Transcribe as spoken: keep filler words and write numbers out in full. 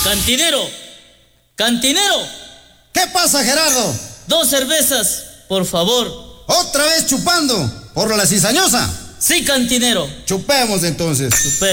Cantinero, cantinero. ¿Qué pasa, Gerardo? Dos cervezas, por favor. ¿Otra vez chupando? ¿Por la cizañosa? Sí, cantinero. Chupemos entonces. Super.